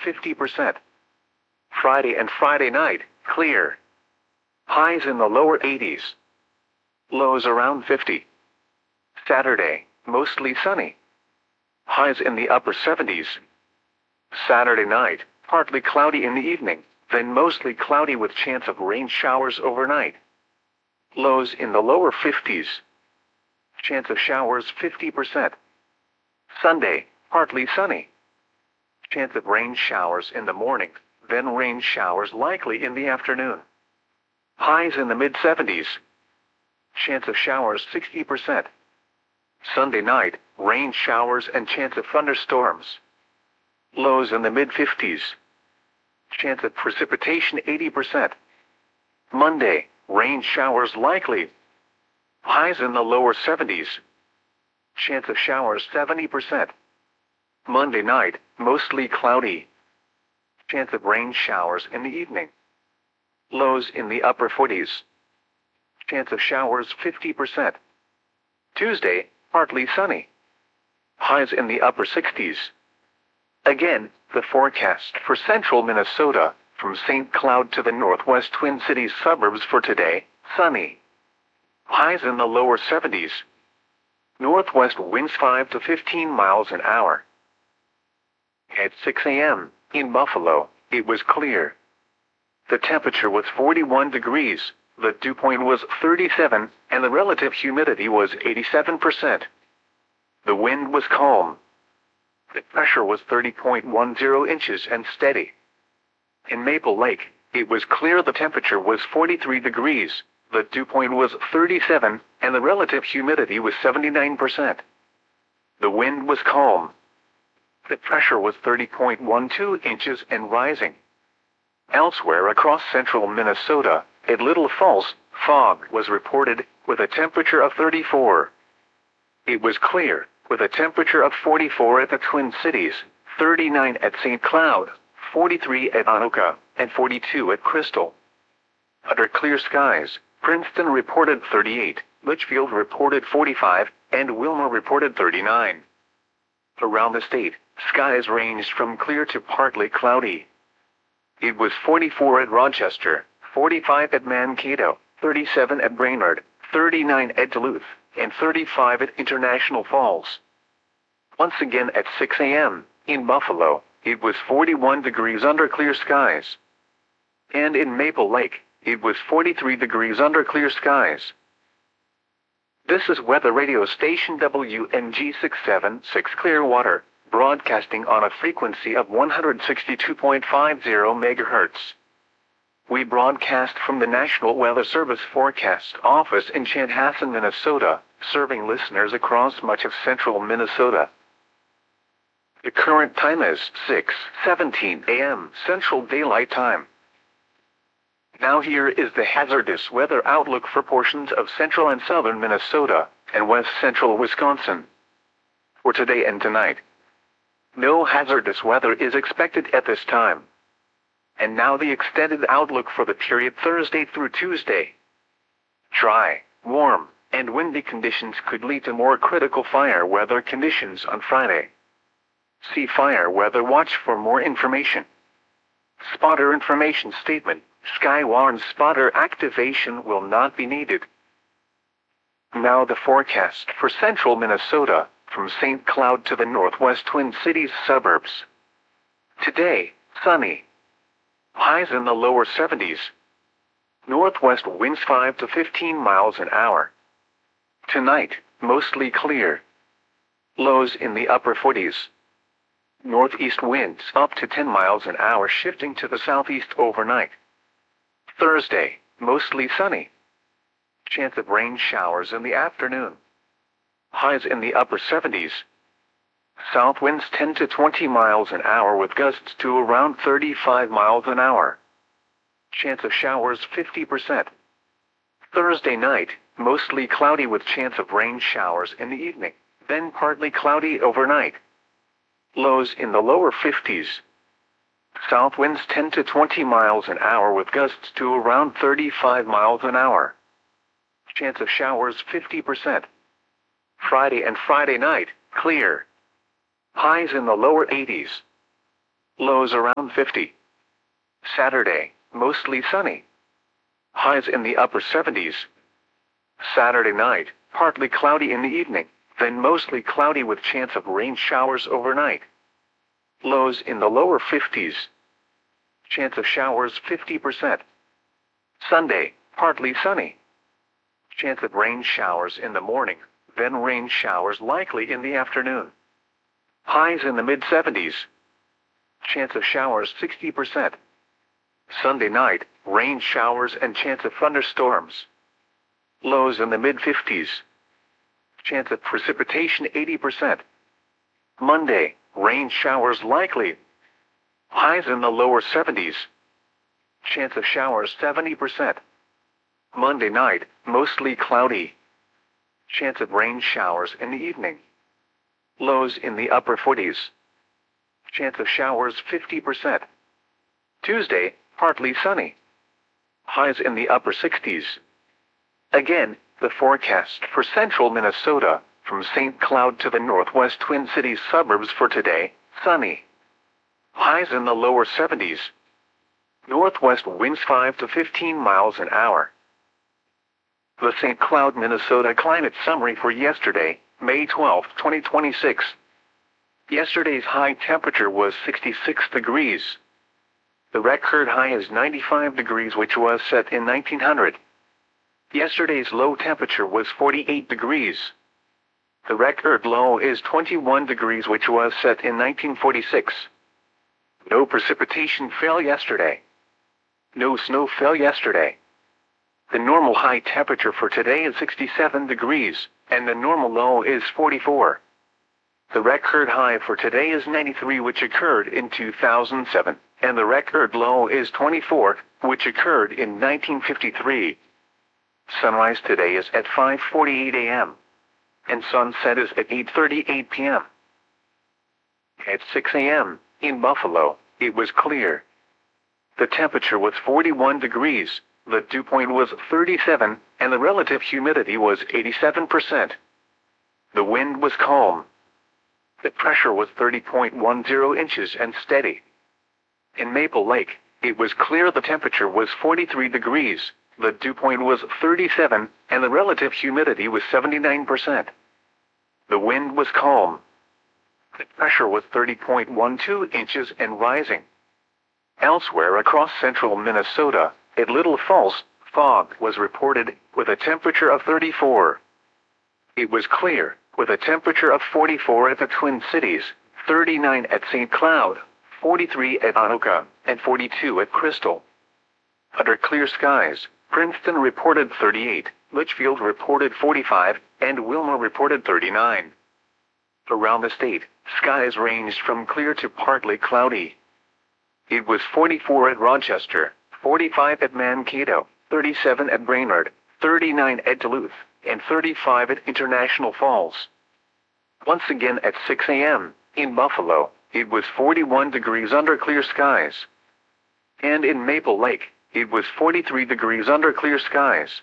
50%. Friday and Friday night, clear. Highs in the lower 80s. Lows around 50. Saturday, mostly sunny. Highs in the upper 70s. Saturday night, partly cloudy in the evening, then mostly cloudy with chance of rain showers overnight. Lows in the lower 50s. Chance of showers 50%. Sunday, partly sunny. Chance of rain showers in the morning, then rain showers likely in the afternoon. Highs in the mid-70s. Chance of showers 60%. Sunday night, rain showers and chance of thunderstorms. Lows in the mid-50s. Chance of precipitation 80%. Monday, rain showers likely. Highs in the lower 70s. Chance of showers 70%. Monday night, mostly cloudy. Chance of rain showers in the evening. Lows in the upper 40s. Chance of showers 50%. Tuesday, partly sunny. Highs in the upper 60s. Again, the forecast for central Minnesota, from St. Cloud to the northwest Twin Cities suburbs for today, sunny. Highs in the lower 70s. Northwest winds 5 to 15 miles an hour. At 6 a.m., in Buffalo, it was clear. The temperature was 41 degrees, the dew point was 37, and the relative humidity was 87%. The wind was calm. The pressure was 30.10 inches and steady. In Maple Lake, it was clear the temperature was 43 degrees, the dew point was 37, and the relative humidity was 79%. The wind was calm. The pressure was 30.12 inches and rising. Elsewhere across central Minnesota, at Little Falls, fog was reported, with a temperature of 34. It was clear, with a temperature of 44 at the Twin Cities, 39 at St. Cloud, 43 at Anoka, and 42 at Crystal. Under clear skies, Princeton reported 38, Litchfield reported 45, and Wilmer reported 39. Around the state, skies ranged from clear to partly cloudy. It was 44 at Rochester, 45 at Mankato, 37 at Brainerd, 39 at Duluth, and 35 at International Falls. Once again at 6 a.m., in Buffalo, it was 41 degrees under clear skies. And in Maple Lake, it was 43 degrees under clear skies. This is weather radio station WNG 676 Clearwater, broadcasting on a frequency of 162.50 MHz. We broadcast from the National Weather Service Forecast Office in Chanhassen, Minnesota, serving listeners across much of central Minnesota. The current time is 6:17 a.m. Central Daylight Time. Now here is the hazardous weather outlook for portions of central and southern Minnesota, and west central Wisconsin. For today and tonight, no hazardous weather is expected at this time. And now the extended outlook for the period Thursday through Tuesday. Dry, warm, and windy conditions could lead to more critical fire weather conditions on Friday. See Fire Weather Watch for more information. Spotter information statement: Sky warns spotter activation will not be needed. Now the forecast for central Minnesota, from St. Cloud to the northwest Twin Cities suburbs. Today, sunny. Highs in the lower 70s. Northwest winds 5 to 15 miles an hour. Tonight, mostly clear. Lows in the upper 40s. Northeast winds up to 10 miles an hour, shifting to the southeast overnight. Thursday, mostly sunny. Chance of rain showers in the afternoon. Highs in the upper 70s. South winds 10 to 20 miles an hour with gusts to around 35 miles an hour. Chance of showers 50%. Thursday night, mostly cloudy with chance of rain showers in the evening, then partly cloudy overnight. Lows in the lower 50s. South winds 10 to 20 miles an hour with gusts to around 35 miles an hour. Chance of showers 50%. Friday and Friday night, clear. Highs in the lower 80s. Lows around 50. Saturday, mostly sunny. Highs in the upper 70s. Saturday night, partly cloudy in the evening, then mostly cloudy with chance of rain showers overnight. Lows in the lower 50s. Chance of showers 50%. Sunday, partly sunny. Chance of rain showers in the morning, then rain showers likely in the afternoon. Highs in the mid-70s. Chance of showers 60%. Sunday night, rain showers and chance of thunderstorms. Lows in the mid-50s. Chance of precipitation 80%. Monday, rain showers likely. Highs in the lower 70s. Chance of showers 70%. Monday night, mostly cloudy. Chance of rain showers in the evening. Lows in the upper 40s. Chance of showers 50%. Tuesday, partly sunny. Highs in the upper 60s. Again, the forecast for central Minnesota, from St. Cloud to the northwest Twin Cities suburbs for today, sunny. Highs in the lower 70s. Northwest winds 5 to 15 miles an hour. The St. Cloud, Minnesota climate summary for yesterday, May 12, 2026. Yesterday's high temperature was 66 degrees. The record high is 95 degrees, which was set in 1900. Yesterday's low temperature was 48 degrees. The record low is 21 degrees, which was set in 1946. No precipitation fell yesterday. No snow fell yesterday. The normal high temperature for today is 67 degrees, and the normal low is 44. The record high for today is 93, which occurred in 2007, and the record low is 24, which occurred in 1953. Sunrise today is at 5:48 a.m. and sunset is at 8:38 p.m. At 6 a.m. in Buffalo, it was clear. The temperature was 41 degrees, the dew point was 37, and the relative humidity was 87%. The wind was calm. The pressure was 30.10 inches and steady. In Maple Lake, it was clear. The temperature was 43 degrees, the dew point was 37, and the relative humidity was 79%. The wind was calm. The pressure was 30.12 inches and rising. Elsewhere across central Minnesota, at Little Falls, fog was reported, with a temperature of 34. It was clear, with a temperature of 44 at the Twin Cities, 39 at St. Cloud, 43 at Anoka, and 42 at Crystal. Under clear skies, Princeton reported 38, Litchfield reported 45, and Wilmer reported 39. Around the state, skies ranged from clear to partly cloudy. It was 44 at Rochester, 45 at Mankato, 37 at Brainerd, 39 at Duluth, and 35 at International Falls. Once again at 6 a.m., in Buffalo, it was 41 degrees under clear skies. And in Maple Lake, it was 43 degrees under clear skies.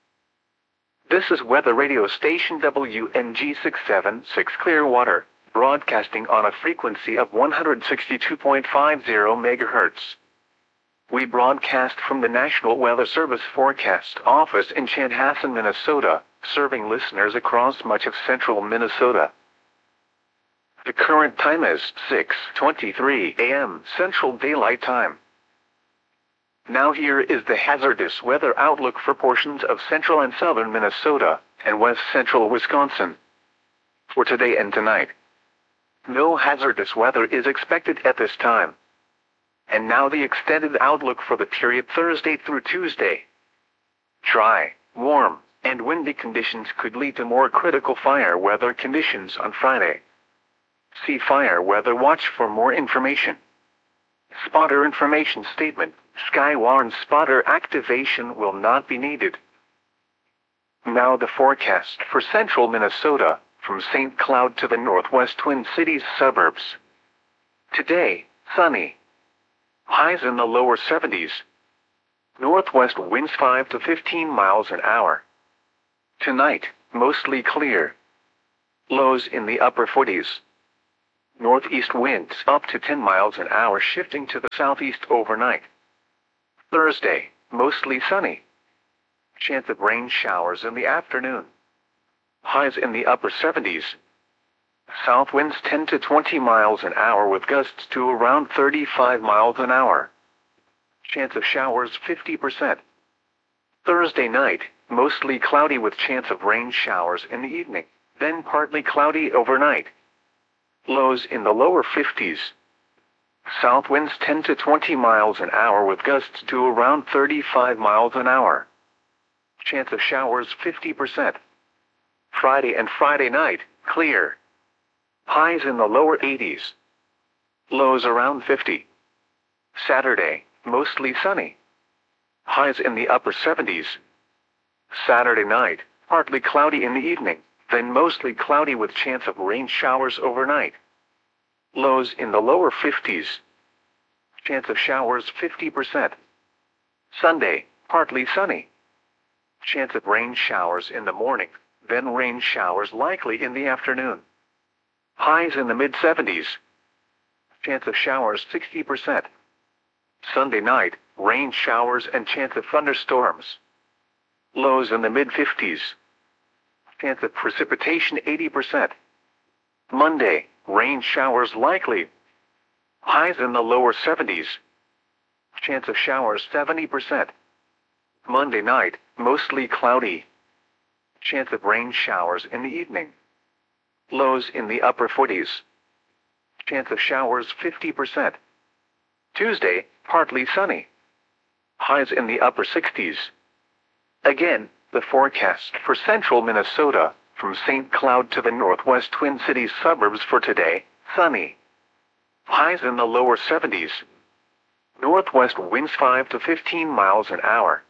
This is weather radio station WNG 676 Clearwater, broadcasting on a frequency of 162.50 MHz. We broadcast from the National Weather Service Forecast Office in Chanhassen, Minnesota, serving listeners across much of central Minnesota. The current time is 6:23 a.m. Central Daylight Time. Now here is the hazardous weather outlook for portions of central and southern Minnesota and west central Wisconsin. For today and tonight, no hazardous weather is expected at this time. And now the extended outlook for the period Thursday through Tuesday. Dry, warm, and windy conditions could lead to more critical fire weather conditions on Friday. See Fire Weather Watch for more information. Spotter information statement: Skywarn spotter activation will not be needed. Now the forecast for central Minnesota, from St. Cloud to the northwest Twin Cities suburbs. Today, sunny. Highs in the lower 70s. Northwest winds 5 to 15 miles an hour. Tonight, mostly clear. Lows in the upper 40s. Northeast winds up to 10 miles an hour shifting to the southeast overnight. Thursday, mostly sunny. Chance of rain showers in the afternoon. Highs in the upper 70s. South winds 10 to 20 miles an hour with gusts to around 35 miles an hour. Chance of showers 50%. Thursday night, mostly cloudy with chance of rain showers in the evening, then partly cloudy overnight. Lows in the lower 50s. South winds 10 to 20 miles an hour with gusts to around 35 miles an hour. Chance of showers 50%. Friday and Friday night, clear. Highs in the lower 80s. Lows around 50. Saturday, mostly sunny. Highs in the upper 70s. Saturday night, partly cloudy in the evening, then mostly cloudy with chance of rain showers overnight. Lows in the lower 50s. Chance of showers 50%. Sunday, partly sunny. Chance of rain showers in the morning, then rain showers likely in the afternoon. Highs in the mid-70s. Chance of showers 60%. Sunday night, rain showers and chance of thunderstorms. Lows in the mid-50s. Chance of precipitation 80%. Monday, rain showers likely. Highs in the lower 70s. Chance of showers 70%. Monday night, mostly cloudy. Chance of rain showers in the evening. Lows in the upper 40s. Chance of showers 50%. Tuesday, partly sunny. Highs in the upper 60s. Again, the forecast for central Minnesota, from St. Cloud to the northwest Twin Cities suburbs for today, sunny. Highs in the lower 70s. Northwest winds 5 to 15 miles an hour.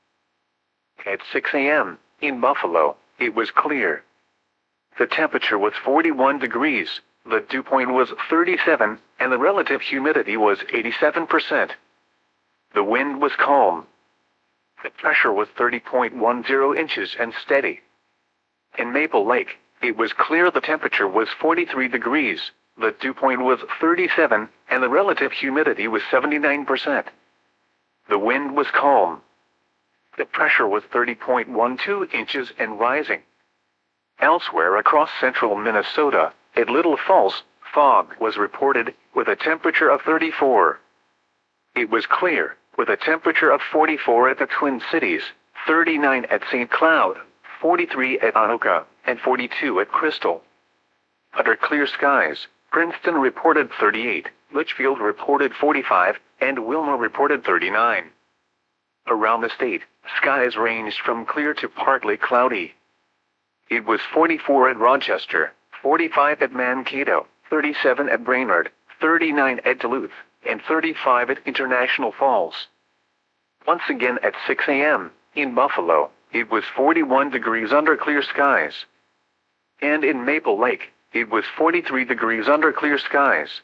At 6 a.m., in Buffalo, it was clear. The temperature was 41 degrees, the dew point was 37, and the relative humidity was 87%. The wind was calm. The pressure was 30.10 inches and steady. In Maple Lake, it was clear the temperature was 43 degrees, the dew point was 37, and the relative humidity was 79%. The wind was calm. The pressure was 30.12 inches and rising. Elsewhere across central Minnesota, at Little Falls, fog was reported, with a temperature of 34. It was clear, with a temperature of 44 at the Twin Cities, 39 at St. Cloud, 43 at Anoka, and 42 at Crystal. Under clear skies, Princeton reported 38, Litchfield reported 45, and Wilmer reported 39. Around the state, skies ranged from clear to partly cloudy. It was 44 at Rochester, 45 at Mankato, 37 at Brainerd, 39 at Duluth, and 35 at International Falls. Once again at 6 a.m., in Buffalo, it was 41 degrees under clear skies. And in Maple Lake, it was 43 degrees under clear skies.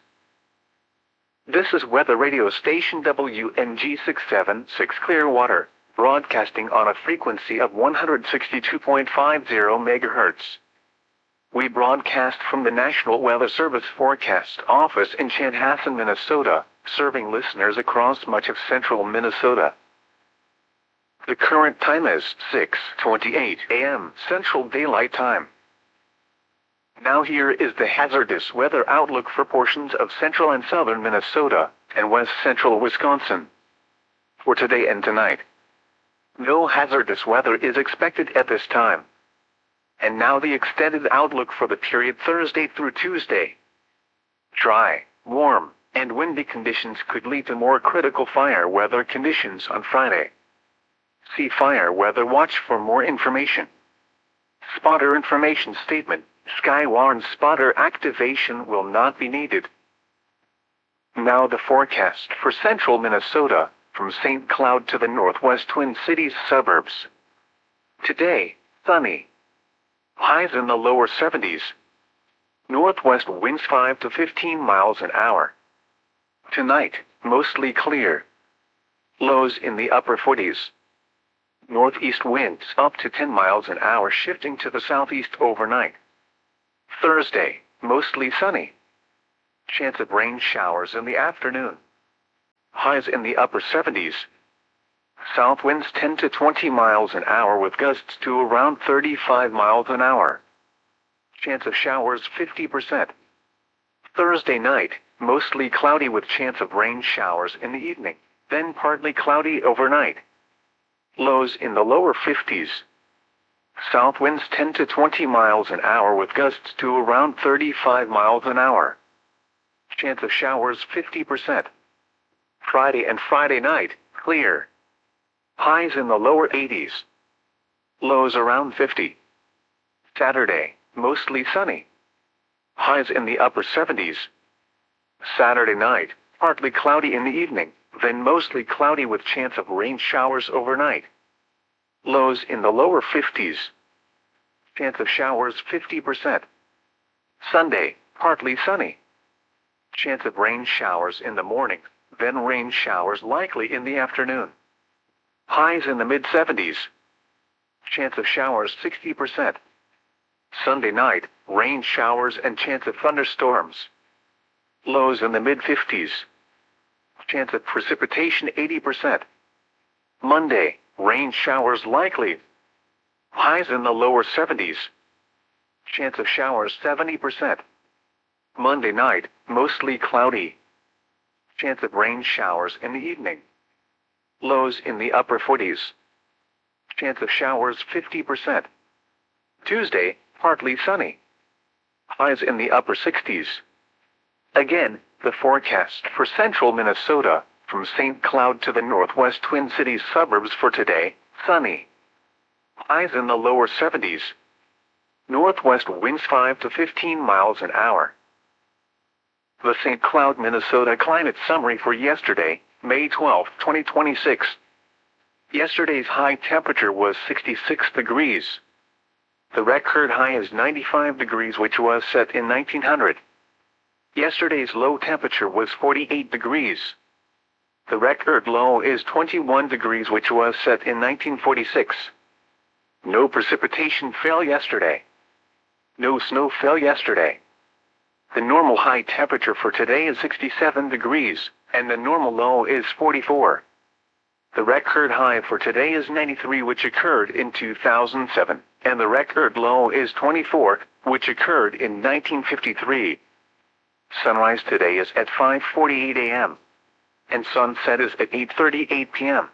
This is weather radio station WNG 676 Clearwater, broadcasting on a frequency of 162.50 MHz. We broadcast from the National Weather Service Forecast Office in Chanhassen, Minnesota, serving listeners across much of central Minnesota. The current time is 6:28 a.m. Central Daylight Time. Now here is the hazardous weather outlook for portions of central and southern Minnesota, and west central Wisconsin. For today and tonight, no hazardous weather is expected at this time. And now the extended outlook for the period Thursday through Tuesday. Dry, warm, and windy conditions could lead to more critical fire weather conditions on Friday. See Fire Weather Watch for more information. Spotter information statement. Skywarn spotter activation will not be needed. Now the forecast for central Minnesota, from St. Cloud to the northwest Twin Cities suburbs. Today, sunny. Highs in the lower 70s. Northwest winds 5 to 15 miles an hour. Tonight, mostly clear. Lows in the upper 40s. Northeast winds up to 10 miles an hour shifting to the southeast overnight. Thursday, mostly sunny. Chance of rain showers in the afternoon. Highs in the upper 70s. South winds 10 to 20 miles an hour with gusts to around 35 miles an hour. Chance of showers 50%. Thursday night, mostly cloudy with chance of rain showers in the evening, then partly cloudy overnight. Lows in the lower 50s. South winds 10 to 20 miles an hour with gusts to around 35 miles an hour. Chance of showers 50%. Friday and Friday night, clear. Highs in the lower 80s. Lows around 50. Saturday, mostly sunny. Highs in the upper 70s. Saturday night, partly cloudy in the evening, then mostly cloudy with chance of rain showers overnight. Lows in the lower 50s. Chance of showers 50%. Sunday, partly sunny. Chance of rain showers in the morning, then rain showers likely in the afternoon. Highs in the mid-70s. Chance of showers 60%. Sunday night, rain showers and chance of thunderstorms. Lows in the mid-50s. Chance of precipitation 80%. Monday, rain showers likely. Highs in the lower 70s. Chance of showers 70%. Monday night, mostly cloudy. Chance of rain showers in the evening. Lows in the upper 40s. Chance of showers 50%. Tuesday, partly sunny. Highs in the upper 60s. Again, the forecast for central Minnesota, from St. Cloud to the northwest Twin Cities suburbs for today, sunny. Highs in the lower 70s. Northwest winds 5 to 15 miles an hour. The St. Cloud, Minnesota climate summary for yesterday, May 12, 2026. Yesterday's high temperature was 66 degrees. The record high is 95 degrees, which was set in 1900. Yesterday's low temperature was 48 degrees. The record low is 21 degrees, which was set in 1946. No precipitation fell yesterday. No snow fell yesterday. The normal high temperature for today is 67 degrees, and the normal low is 44. The record high for today is 93, which occurred in 2007, and the record low is 24, which occurred in 1953. Sunrise today is at 5:48 a.m. and sunset is at 8:38 p.m.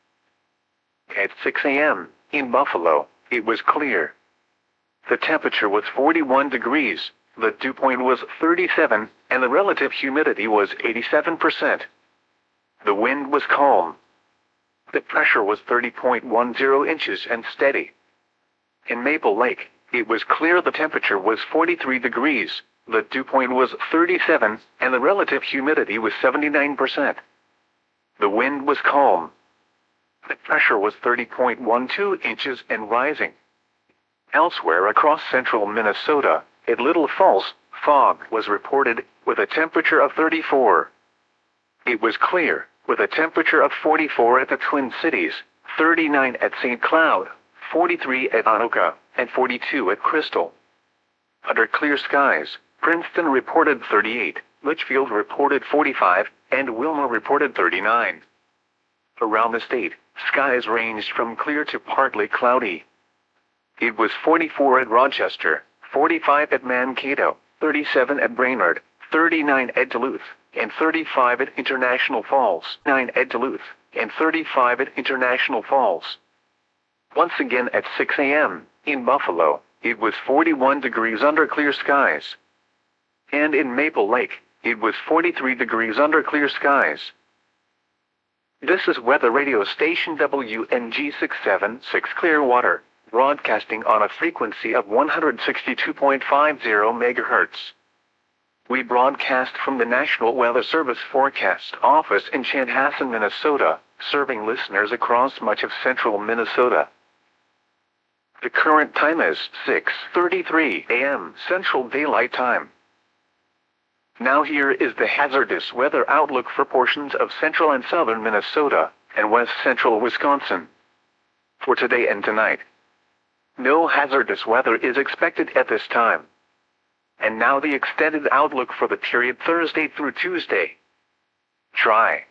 At 6 a.m., in Buffalo, it was clear. The temperature was 41 degrees, the dew point was 37, and the relative humidity was 87%. The wind was calm. The pressure was 30.10 inches and steady. In Maple Lake, it was clear. The temperature was 43 degrees, the dew point was 37, and the relative humidity was 79%. The wind was calm. The pressure was 30.12 inches and rising. Elsewhere across central Minnesota, at Little Falls, fog was reported, with a temperature of 34. It was clear, with a temperature of 44 at the Twin Cities, 39 at St. Cloud, 43 at Anoka, and 42 at Crystal. Under clear skies, Princeton reported 38, Litchfield reported 45, and Wilmer reported 39. Around the state, skies ranged from clear to partly cloudy. It was 44 at Rochester, 45 at Mankato, 37 at Brainerd, 39 at Duluth, and 35 at International Falls, 9 at Duluth, and 35 at International Falls. Once again at 6 a.m., in Buffalo, it was 41 degrees under clear skies. And in Maple Lake, it was 43 degrees under clear skies. This is weather radio station WNG 676 Clearwater, broadcasting on a frequency of 162.50 MHz. We broadcast from the National Weather Service Forecast Office in Chanhassen, Minnesota, serving listeners across much of central Minnesota. The current time is 6:33 a.m. Central Daylight Time. Now here is the hazardous weather outlook for portions of central and southern Minnesota, and west central Wisconsin. For today and tonight, no hazardous weather is expected at this time. And now the extended outlook for the period Thursday through Tuesday. Dry.